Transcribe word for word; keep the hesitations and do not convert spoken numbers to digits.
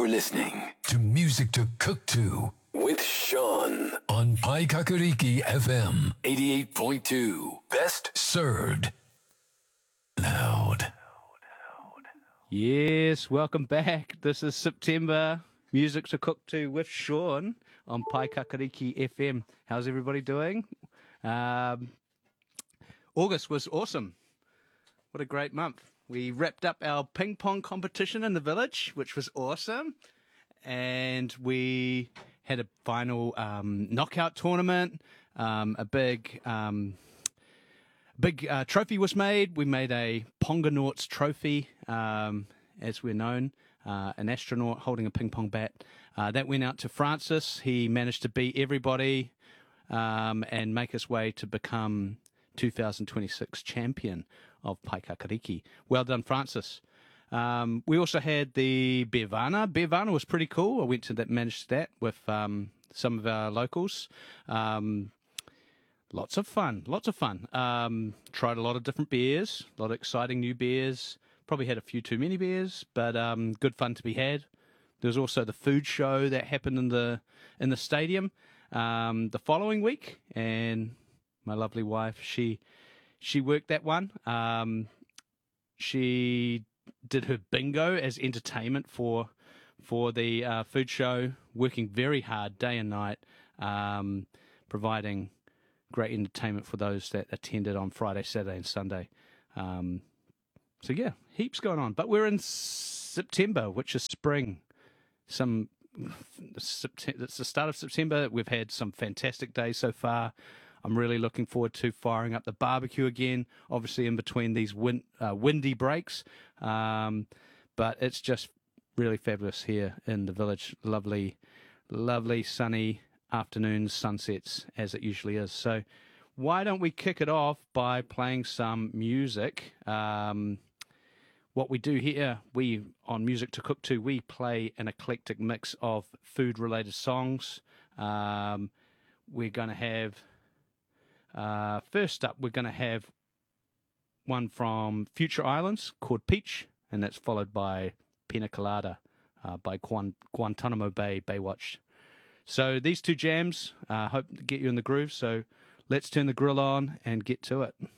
You're listening to Music to Cook To with Sean on Paikakariki F M eighty-eight point two. Best served loud. Yes, welcome back. This is September. Music to Cook To with Sean on Paikakariki F M. How's everybody doing? Um, August was awesome. What a great month. We wrapped up our ping pong competition in the village, which was awesome. And we had a final um, knockout tournament. Um, a big um, big uh, trophy was made. We made a Pongonauts trophy, um, as we're known, uh, an astronaut holding a ping pong bat. Uh, that went out to Francis. He managed to beat everybody um, and make his way to become two thousand twenty-six champion of Paikakariki. Well done, Francis. Um, we also had the Bevana. Bevana was pretty cool. I went to that, managed that with um, some of our locals. Um, lots of fun, lots of fun. Um, tried a lot of different beers, a lot of exciting new beers. Probably had a few too many beers, but um, good fun to be had. There was also the food show that happened in the in the stadium um, the following week, and my lovely wife, she she worked that one. Um, she did her bingo as entertainment for for the uh, food show, working very hard day and night, um, providing great entertainment for those that attended on Friday, Saturday, and Sunday. Um, so yeah, heaps going on. But we're in September, which is spring. Some it's the start of September. We've had some fantastic days so far. I'm really looking forward to firing up the barbecue again, obviously in between these wind, uh, windy breaks. Um, but it's just really fabulous here in the village. Lovely, lovely sunny afternoons, sunsets, as it usually is. So why don't we kick it off by playing some music? Um, what we do here, we on Music to Cook To, we play an eclectic mix of food-related songs. Um, we're going to have... Uh, first up, we're going to have one from Future Islands called Peach, and that's followed by Pina Colada uh, by Guan- Guantanamo Bay Baywatch. So these two jams uh, hope to get you in the groove, so let's turn the grill on and get to it.